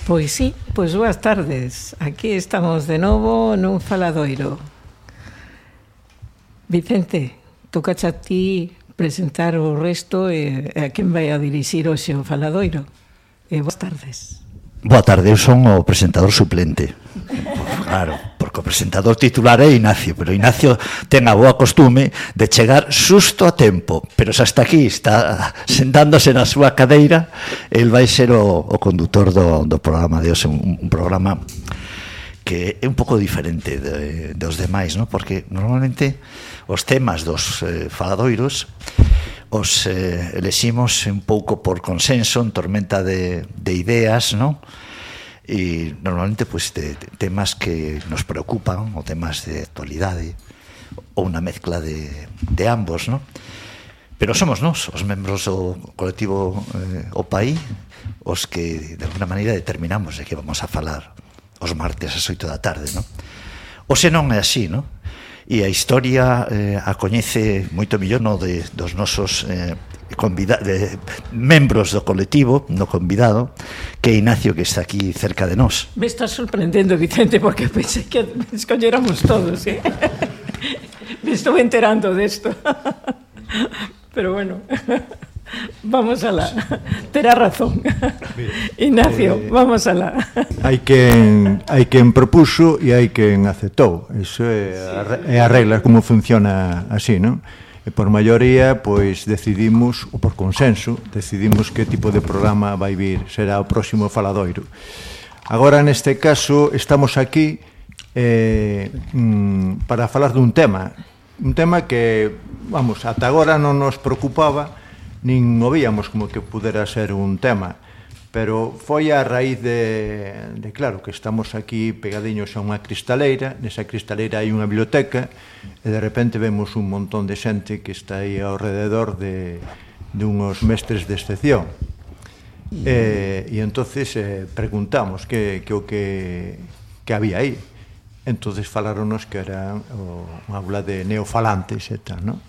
Pois sí, pois boas tardes. Aquí estamos de novo nun faladoiro. Vicente, tocache a ti presentar o resto e a quen vai a dirixir hoxe o faladoiro. Boas tardes. Boa tarde, eu son o presentador suplente. Claro, porque o presentador titular é Ignacio, pero Ignacio ten a boa costume de chegar xusto a tempo, pero se hasta aquí está sentándose na súa cadeira, el vai ser o condutor do programa de hoxe, un programa que é un pouco diferente dos demais, ¿no? Porque normalmente os temas dos faladoiros os eleximos un pouco por consenso, en tormenta de ideas, ¿no? E normalmente pues, de temas que nos preocupan, ou temas de actualidade, ou unha mezcla de ambos, ¿no? Pero somos nós, os membros do colectivo O País, os que de alguna maneira determinamos de que vamos a falar os martes ás 8 da tarde, ¿no? O se non é así, ¿no? E a historia a coñece moito millón dos nosos membros do colectivo, no convidado, que é Ignacio, que está aquí cerca de nós. Me estás sorprendendo, Vicente, porque pensei que escolléramos todos, ¿eh? Me estou enterando desto. Pero bueno, vamos alá. Terá razón. Ignacio, vamos alá. Hai quen propuxo e hai quen aceptou. Iso é a regla, como funciona así, non? E por maioría, pois, decidimos, ou por consenso, decidimos que tipo de programa vai vir, será o próximo faladoiro. Agora, neste caso, estamos aquí para falar dun tema que, vamos, ata agora non nos preocupaba, nin o víamos como que pudera ser un tema, pero foi a raíz de claro, que estamos aquí pegadiños a unha cristaleira, nesa cristaleira hai unha biblioteca, e de repente vemos un montón de xente que está aí ao rededor de unhos mestres de excepción. E entonces preguntamos que había aí. Entonces falaronos que era unha aula de neofalantes e tal, non?